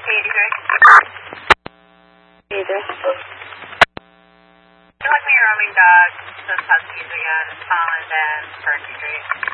Either. You like me roaming dogs, those huskies again, Holland and Percy Street.